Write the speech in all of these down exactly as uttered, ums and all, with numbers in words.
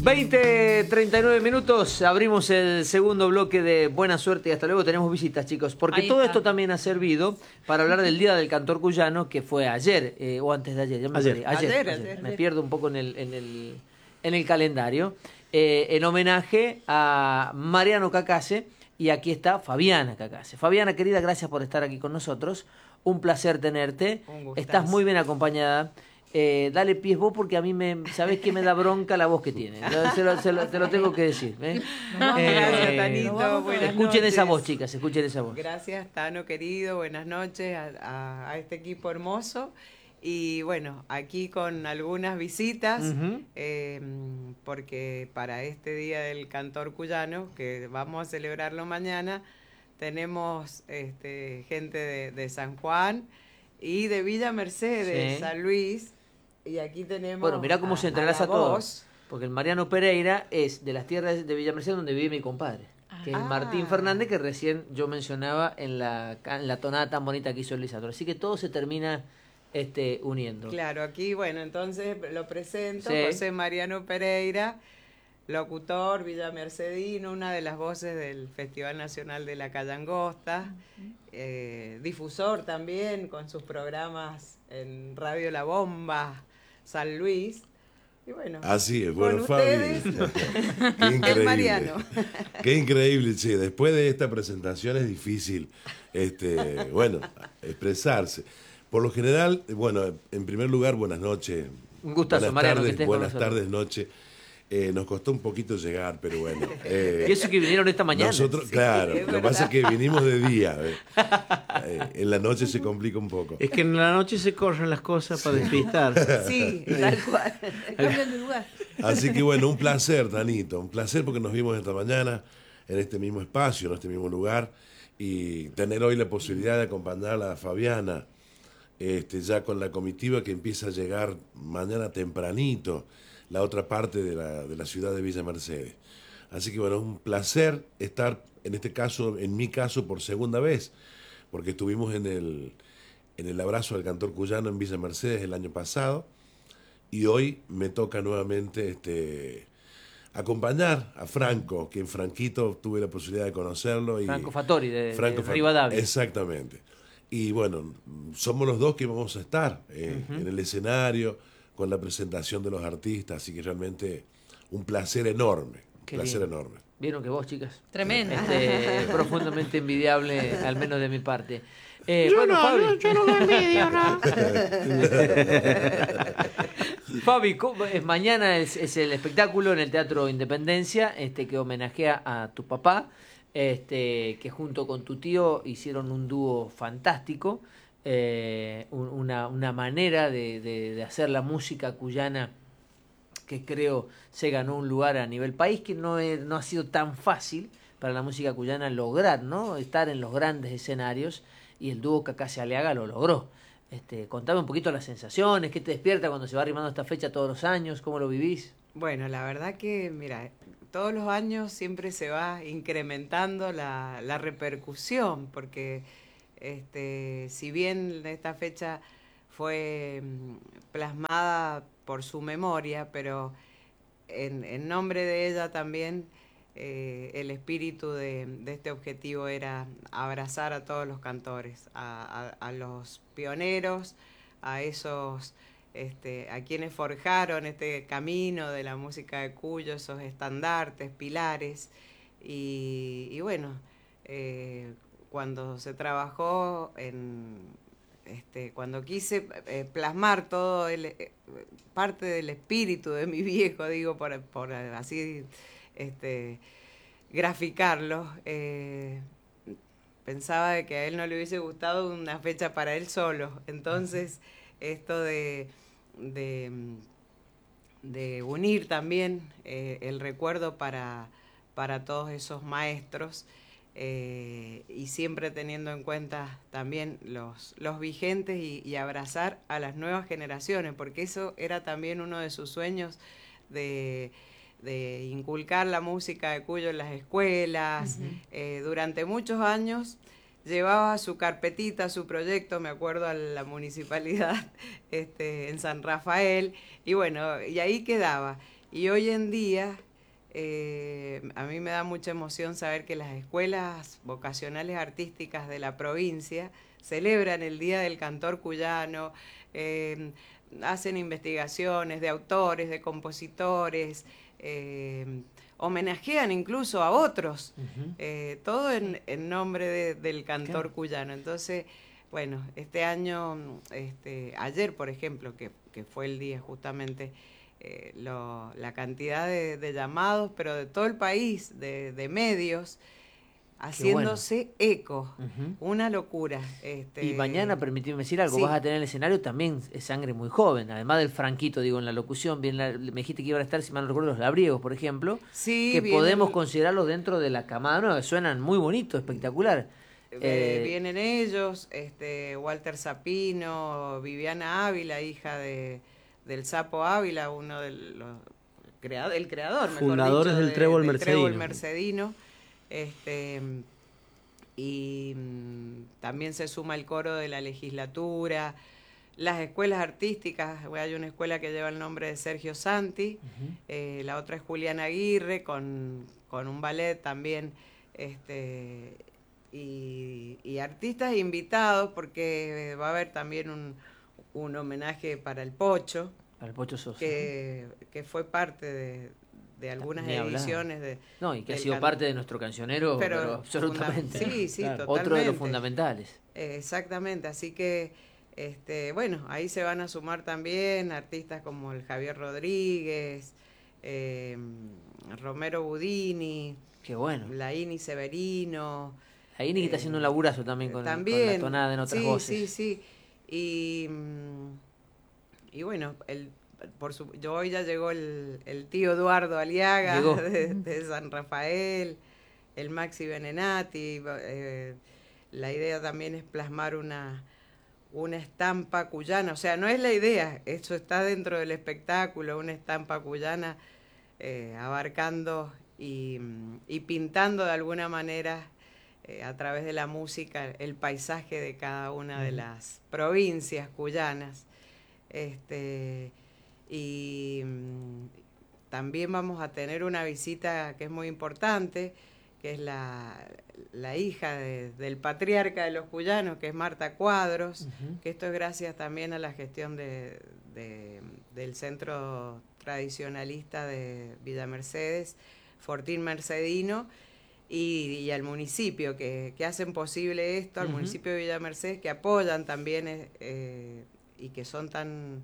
veinte, treinta y nueve minutos, abrimos el segundo bloque de Buena Suerte y hasta luego. Tenemos visitas, chicos, porque Ahí todo está. esto también ha servido para hablar del Día del Cantor Cuyano, que fue ayer, eh, o antes de ayer, ya me Ayer. perdí. ayer, Ayer, ayer. ayer. Me pierdo un poco en el, en el, en el calendario, eh, en homenaje a Mariano Cacase, y aquí está Fabiana Cacase. Fabiana, querida, gracias por estar aquí con nosotros, un placer tenerte, Un gustazo. estás muy bien acompañada. Eh, dale pies vos porque a mí me, sabés que me da bronca la voz que tiene. Lo- se lo- se lo- te lo tengo que decir. ¿eh? Gracias, Eh, Tanito. Buenas escuchen esa noches. voz, chicas, escuchen esa voz. Gracias, Tano querido. Buenas noches a, a- a este equipo hermoso. Y bueno, aquí con algunas visitas, Ujú. eh, porque para este Día del Cantor Cuyano, que vamos a celebrarlo mañana, tenemos este, gente de, de San Juan y de Villa Mercedes, Sí. San Luis. Y aquí tenemos. Bueno, mirá cómo a- se a entrelaza la todo. voz. Porque el Mariano Pereira es de las tierras de Villa Mercedes donde vive mi compadre. Que es Ah. Martín Fernández, que recién yo mencionaba en la, en la tonada tan bonita que hizo Lisandro. Así que todo se termina este, uniendo. Claro, aquí, bueno, entonces lo presento, Sí. José Mariano Pereira, locutor, Villa Mercedino, una de las voces del Festival Nacional de la Calle Angosta, eh, difusor también con sus programas en Radio La Bomba, San Luis. Y bueno, Así es, con bueno, Fabi. ustedes, Qué increíble. el Mariano. Qué increíble, che. Después de esta presentación es difícil, este, bueno, expresarse. Por lo general, bueno, en primer lugar, buenas noches. Un gustazo, buenas Mariano, que tardes, estés con buenas nosotros. tardes, noche. Eh, nos costó un poquito llegar, pero bueno. eh, Y eso que vinieron esta mañana. Nosotros, Sí, claro, es lo que pasa es verdad. que vinimos de día. eh. Eh, en la noche se complica un poco. Es que en la noche se corren las cosas para despistar. Sí, tal cual. Cambian de lugar. Así que bueno, un placer, Tanito, un placer porque nos vimos esta mañana en este mismo espacio, en este mismo lugar, y tener hoy la posibilidad de acompañar a Fabiana, este, ya con la comitiva que empieza a llegar mañana tempranito, la otra parte de la, de la ciudad de Villa Mercedes. Así que bueno, es un placer estar, en este caso, en mi caso, por segunda vez, porque estuvimos en el, en el abrazo del cantor cuyano en Villa Mercedes el año pasado, y hoy me toca nuevamente este, acompañar a Franco, que en Franquito tuve la posibilidad de conocerlo. Y Franco Fattori, de, Franco de Fa- Rivadavia. Exactamente. Y bueno, somos los dos que vamos a estar eh, en el escenario con la presentación de los artistas, así que realmente un placer enorme, un Qué placer bien. enorme. Vieron que vos, chicas. Tremendo. Este, profundamente envidiable, al menos de mi parte. Eh, Yo bueno, no, Fabi. yo, yo no lo envidio, ¿no? Fabi, ¿cómo es? Mañana es, es el espectáculo en el Teatro Independencia, este, que homenajea a tu papá, este, que junto con tu tío hicieron un dúo fantástico, eh, un- una, una manera de, de- de hacer la música cuyana que creo se ganó un lugar a nivel país, que no, es- no ha sido tan fácil para la música cuyana lograr, ¿no? Estar en los grandes escenarios, y el dúo Cacase Aliaga lo logró. Este, contame un poquito las sensaciones, qué te despierta cuando se va arrimando esta fecha todos los años, cómo lo vivís. Bueno, la verdad que, mira, todos los años siempre se va incrementando la, la repercusión, porque este, si bien esta fecha fue mm, plasmada por su memoria, pero en, en nombre de ella también eh, el espíritu de, de este objetivo era abrazar a todos los cantores, a, a- a los pioneros, a esos, este, a quienes forjaron este camino de la música de Cuyo, esos estandartes, pilares, y, y bueno, eh, cuando se trabajó en, este, cuando quise eh, plasmar todo el, eh, parte del espíritu de mi viejo, digo, por, por así este, graficarlo, eh, pensaba de que a él no le hubiese gustado una fecha para él solo. Entonces, esto de, de, de unir también eh, el recuerdo para, para todos esos maestros, eh, y siempre teniendo en cuenta también los, los vigentes y, y abrazar a las nuevas generaciones, porque eso era también uno de sus sueños, de, de inculcar la música de Cuyo en las escuelas. Uh-huh. Eh, durante muchos años llevaba su carpetita, su proyecto, me acuerdo, a la municipalidad este, en San Rafael, y bueno, y ahí quedaba. Y hoy en día, eh, a mí me da mucha emoción saber que las escuelas vocacionales artísticas de la provincia celebran el Día del Cantor Cuyano, eh, hacen investigaciones de autores, de compositores, eh, homenajean incluso a otros, uh-huh. eh, todo en, en nombre de, del cantor claro. cuyano. Entonces, bueno, este año, este, ayer por ejemplo, que, que fue el día justamente, eh, lo, la cantidad de, de llamados, pero de todo el país, de, de medios, haciéndose bueno. eco, uh-huh. una locura. Este... Y mañana, permíteme decir algo, sí. vas a tener el escenario también es sangre muy joven, además del Franquito, digo, en la locución, bien la, me dijiste que iban a estar, si mal no recuerdo, los Labriegos, por ejemplo, sí, que vienen, podemos considerarlos dentro de la camada nueva, que suenan muy bonitos, espectacular. Eh, eh, vienen ellos, este, Walter Sapino, Viviana Ávila, hija de, del Sapo Ávila, uno de los creador, el creador, fundadores mejor dicho, del de, Trébol del Mercedino. Trébol Mercedino. Este, y mmm, también se suma el coro de la legislatura, las escuelas artísticas, hay una escuela que lleva el nombre de Sergio Santi, uh-huh. eh, la otra es Julián Aguirre, con, con un ballet también, este, y, y artistas invitados, porque va a haber también un, un homenaje para el Pocho, para el Pocho Sosa, que, que fue parte de... de algunas Ni ediciones hablar. de no y que ha sido can... parte de nuestro cancionero pero, pero absolutamente funda... sí sí claro. totalmente Otro de los fundamentales eh, exactamente, así que este bueno, ahí se van a sumar también artistas como el Javier Rodríguez, eh, Romero Budini, qué bueno, Laini Severino, Laini eh, que está haciendo un laburazo también con, también, con la tonada en otras sí, voces sí sí y y bueno, el Por su, yo hoy ya llegó el, el tío Eduardo Aliaga de, de San Rafael, el Maxi Benenati, eh, la idea también es plasmar una, una estampa cuyana, o sea, no es la idea, eso está dentro del espectáculo, una estampa cuyana eh, abarcando y, y pintando de alguna manera eh, a través de la música el paisaje de cada una de las provincias cuyanas. Este... Y mmm, también vamos a tener una visita que es muy importante, que es la, la hija de, del patriarca de los cuyanos, que es Marta Cuadros, uh-huh. que esto es gracias también a la gestión de, de, del Centro Tradicionalista de Villa Mercedes, Fortín Mercedino, y, y al municipio, que, que hacen posible esto, al uh-huh. municipio de Villa Mercedes, que apoyan también eh, y que son tan...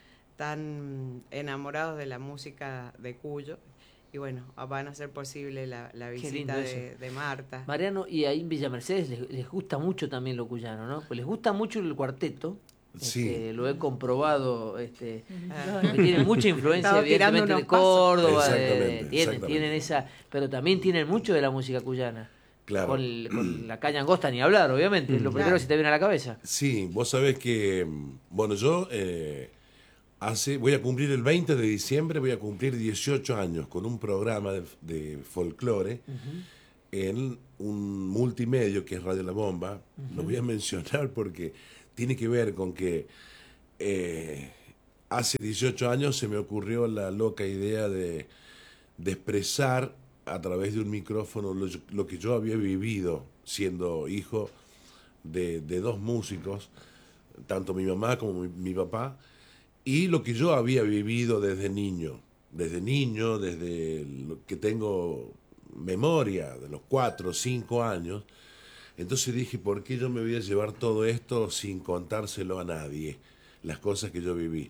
tan enamorados de la música de Cuyo, y bueno, van a hacer posible la, la visita de, de Marta. Mariano, y ahí en Villa Mercedes les, les gusta mucho también lo cuyano, ¿no? Pues les gusta mucho el cuarteto, sí. este, lo he comprobado, este, ah. tienen mucha influencia Estaba evidentemente de Córdoba, exactamente, de, tienen, exactamente. tienen esa, pero también tienen mucho de la música cuyana. Claro. Con, el, con la caña angosta ni hablar, obviamente, es lo primero claro. que se te viene a la cabeza. Sí, vos sabés que, bueno, yo... Eh, Hace, voy a cumplir el veinte de diciembre, voy a cumplir dieciocho años con un programa de, de folclore uh-huh. en un multimedio que es Radio La Bomba. Uh-huh. Lo voy a mencionar porque tiene que ver con que eh, hace dieciocho años se me ocurrió la loca idea de, de expresar a través de un micrófono lo, lo que yo había vivido siendo hijo de, de dos músicos, tanto mi mamá como mi, mi papá, y lo que yo había vivido desde niño, desde niño, desde lo que tengo memoria, de los cuatro o cinco años. Entonces dije, ¿por qué yo me voy a llevar todo esto sin contárselo a nadie? Las cosas que yo viví.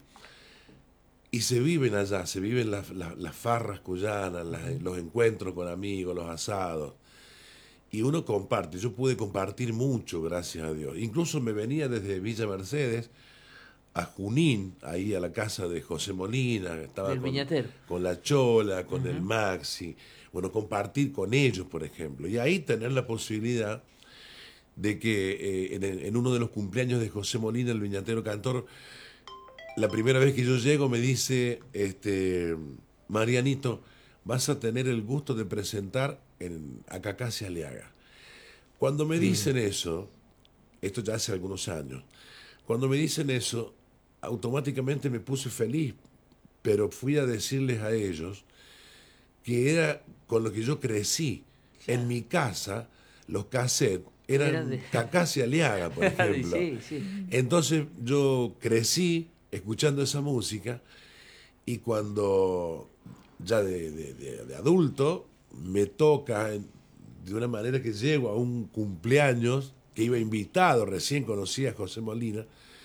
Y se viven allá, se viven las, las, las farras cuyanas, las, los encuentros con amigos, los asados. Y uno comparte, yo pude compartir mucho, gracias a Dios. Incluso me venía desde Villa Mercedes a Junín, ahí a la casa de José Molina, estaba con, con la Chola, con uh-huh. el Maxi, bueno, compartir con ellos, por ejemplo, y ahí tener la posibilidad de que eh, en, en uno de los cumpleaños de José Molina, el viñatero cantor, la primera vez que yo llego me dice, este, Marianito, vas a tener el gusto de presentar en, a Cacase Aliaga. Cuando me dicen uh-huh. eso, esto ya hace algunos años, cuando me dicen eso, automáticamente me puse feliz, pero fui a decirles a ellos que era con lo que yo crecí. En mi casa, los cassettes eran, Eran de- Cacá y Aliaga, por ejemplo. Sí, sí. Entonces yo crecí escuchando esa música y cuando ya de, de- de- de adulto me toca en- de una manera que llego a un cumpleaños que iba invitado, recién conocí a José Molina,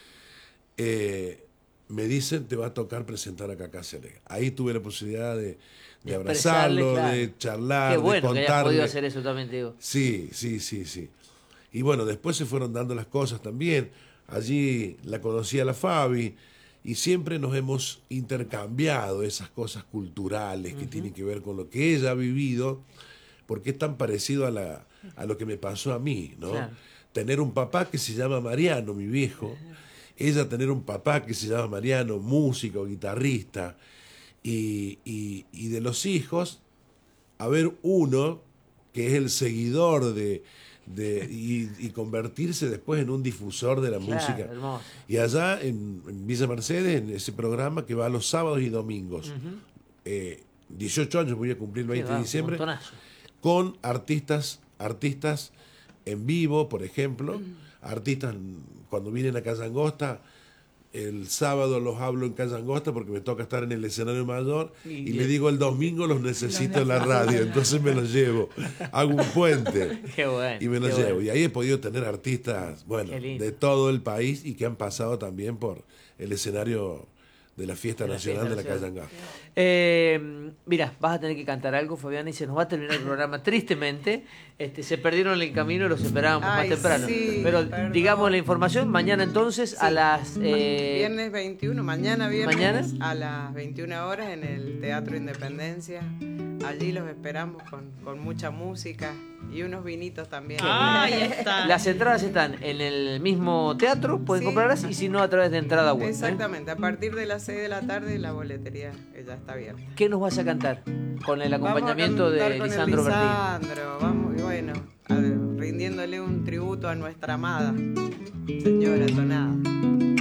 eh, me dicen te va a tocar presentar a Cacá y Aliaga. Ahí tuve la posibilidad de, de De abrazarlo, expresarle, claro. de charlar, Qué de bueno que hayas contarle. podido hacer eso también, te digo. Sí, sí, sí, sí. Y bueno, después se fueron dando las cosas también. Allí la conocí a la Fabi y siempre nos hemos intercambiado esas cosas culturales que tienen que ver con lo que ella ha vivido, porque es tan parecido a, la, a lo que me pasó a mí, ¿no? Claro. Tener un papá que se llama Mariano, mi viejo, ella tener un papá que se llama Mariano, músico, guitarrista, y, y, y de los hijos, haber uno que es el seguidor de, de y, y convertirse después en un difusor de la Claro, música. hermoso. Y allá en, en Villa Mercedes, en ese programa que va los sábados y domingos, eh, dieciocho años voy a cumplir el Sí, veinte va, de un diciembre, montonazo. con artistas, artistas en vivo, por ejemplo, artistas cuando vienen a Calle Angosta. El sábado los hablo en Calle Angosta porque me toca estar en el escenario mayor y, Y- le digo el domingo los necesito en la radio, entonces me los llevo, hago un puente Qué bueno. y me los qué llevo. bueno. Y ahí he podido tener artistas, bueno, Qué lindo. de todo el país y que han pasado también por el escenario de la Fiesta De la Nacional Fiesta de la Calle Nacional. Angosta. Eh, mira, vas a tener que cantar algo, Fabiana, y se nos va a terminar el programa tristemente. Este, se perdieron en el camino, los esperábamos Ay, más temprano. sí, Pero perdón. digamos la información, mañana entonces a Sí. las... eh, Viernes veintiuno, mañana viernes ¿Mañana? a las veintiuna horas en el Teatro Independencia. Allí los esperamos con, con mucha música y unos vinitos también. Ahí está. Las entradas están en el mismo teatro, pueden Sí. comprarlas, y si no, a través de entrada web. ¿eh? Exactamente, a partir de las seis de la tarde la boletería ya está abierta. ¿Qué nos vas a cantar? Con el Vamos a acompañamiento cantar de con el Lisandro Bertín. Lisandro, vamos, y bueno, a- rindiéndole un tributo a nuestra amada señora Tonada.